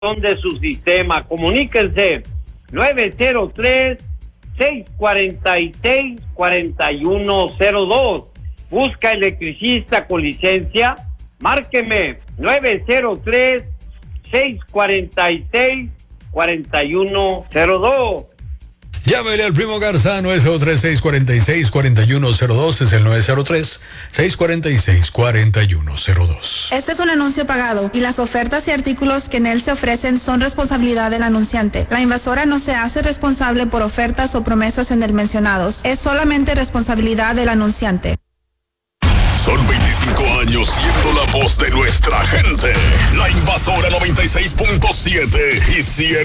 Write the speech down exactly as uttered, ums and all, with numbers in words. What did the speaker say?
de su sistema. Comuníquense nueve cero tres, seis cuatro seis, cuatro uno cero dos. Busca electricista con licencia. Márqueme nueve cero tres, seis cuatro seis, cuatro uno cero dos. Llámele al Primo Garza, nueve cero tres, seis cuatro seis, cuatro uno cero dos, es el nueve cero tres, seis cuatro seis, cuatro uno cero dos. Este es un anuncio pagado y las ofertas y artículos que en él se ofrecen son responsabilidad del anunciante. La invasora no se hace responsable por ofertas o promesas en el mencionados. Es solamente responsabilidad del anunciante. Son veinticinco años siendo la voz de nuestra gente. La Invasora noventa y seis punto siete y siete.